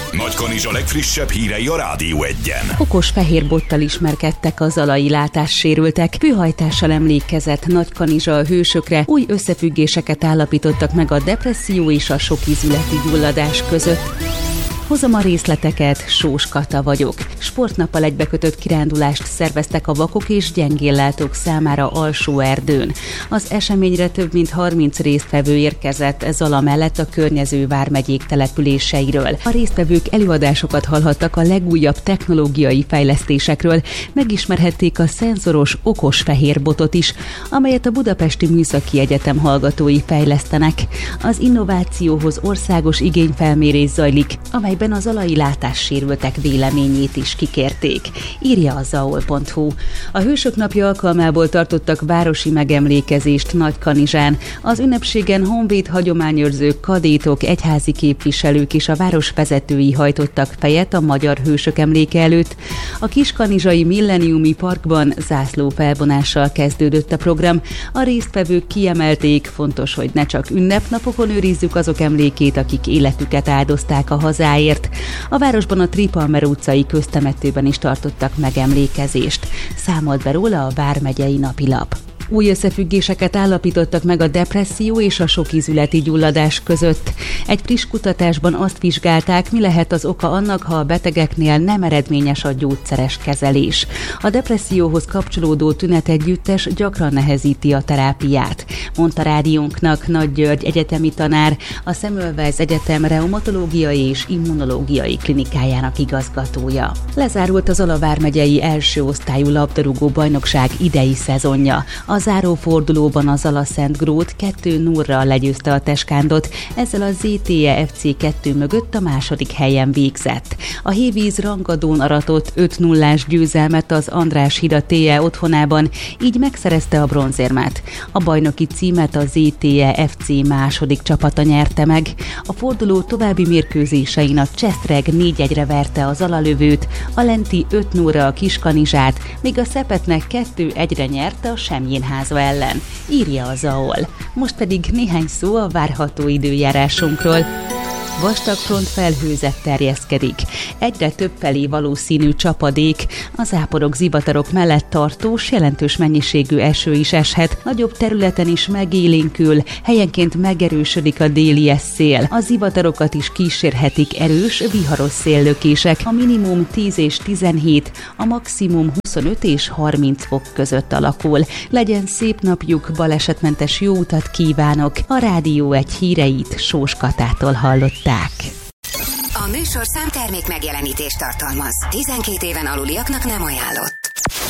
Nagykanizsa legfrissebb hírei a Rádió Egyen. Okos fehér bottal ismerkedtek a zalai látássérültek. Főhajtással emlékezett Nagykanizsa a hősökre, új összefüggéseket állapítottak meg a depresszió és a sokízületi gyulladás között. Hozom a részleteket, Sós Kata vagyok. Sportnappal egybekötött kirándulást szerveztek a vakok és gyengéllátók számára Alsóerdőn. Az eseményre több mint 30 résztvevő érkezett Zala mellett a környező vármegyék településeiről. A résztvevők előadásokat hallhattak a legújabb technológiai fejlesztésekről, megismerhették a szenzoros okos fehér botot is, amelyet a Budapesti Műszaki Egyetem hallgatói fejlesztenek. Az innovációhoz országos igényfelmérés zajlik, amelyben a zalai látássérültek véleményét is kikérték, írja a zaol.hu. A Hősök Napja alkalmából tartottak városi megemlékezést Nagykanizsán. Az ünnepségen honvéd hagyományőrzők, kadétok, egyházi képviselők és a város vezetői hajtottak fejet a magyar hősök emléke előtt. A Kiskanizsai Milleniumi Parkban zászlófelvonással kezdődött a program. A résztvevők kiemelték, fontos, hogy ne csak ünnepnapokon őrizzük azok emlékét, akik életüket áldozták a hazáért. A városban a Tripalmer utcai köztemetőben is tartottak megemlékezést. Számolt be róla a vármegyei napilap. Új összefüggéseket állapítottak meg a depresszió és a sokízületi gyulladás között. Egy friss kutatásban azt vizsgálták, mi lehet az oka annak, ha a betegeknél nem eredményes a gyógyszeres kezelés. A depresszióhoz kapcsolódó tünetegyüttes gyakran nehezíti a terápiát, mondta rádiónknak Nagy György egyetemi tanár, a Semmelweis Egyetem reumatológiai és immunológiai klinikájának igazgatója. Lezárult az Zala vármegyei első osztályú labdarúgó bajnokság idei szezonja. A zárófordulóban a Zala Szent Grót 2-0-ra legyőzte a Teskándot, ezzel a ZTE FC 2 mögött a második helyen végzett. A Hévíz rangadón aratott 5-0-ás győzelmet az András Hida TE otthonában, így megszerezte a bronzérmet. A bajnoki címet a ZTE FC második csapata nyerte meg. A forduló további mérkőzésein a Csestreg 4-1-re verte a Zalalövőt, a Lenti 5-0-ra a Kiskanizsát, míg a Szepetnek 2-1-re nyerte a Semjénháza ellen, írja a Zaol. Most pedig néhány szó a várható időjárásunkról. Vastag front felhőzet terjeszkedik. Egyre több felé valószínű csapadék. A záporok, zivatarok mellett tartós, jelentős mennyiségű eső is eshet. Nagyobb területen is megélénkül, helyenként megerősödik a déli szél. A zivatarokat is kísérhetik erős, viharos széllökések. A minimum 10 és 17, a maximum 25 és 30 fok között alakul. Legyen szép napjuk, balesetmentes jó utat kívánok. A Rádió Egy híreit Sós Katától hallott. A műsorszám termék megjelenítést tartalmaz. 12 éven aluliaknak nem ajánlott.